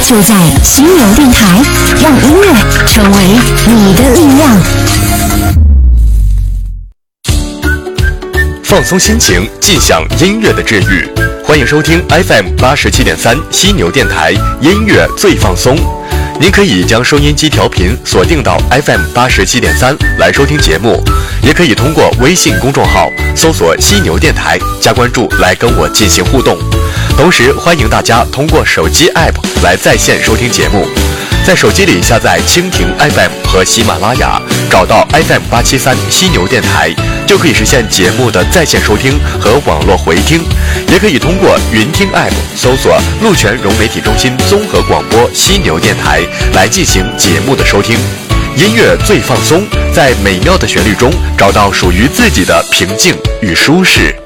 就在犀牛电台，让音乐成为你的力量。 放松心情，尽享音乐的治愈。欢迎收听 FM87.3 犀牛电台，音乐最放松。您可以将收音机调频锁定到 FM87.3 来收听节目，也可以通过微信公众号搜索犀牛电台加关注来跟我进行互动。同时欢迎大家通过手机 App 来在线收听节目，在手机里下载蜻蜓 FM 和喜马拉雅，找到 FM873 犀牛电台，就可以实现节目的在线收听和网络回听。也可以通过云听 App 搜索鹿泉融媒体中心综合广播犀牛电台来进行节目的收听。音乐最放松，在美妙的旋律中找到属于自己的平静与舒适。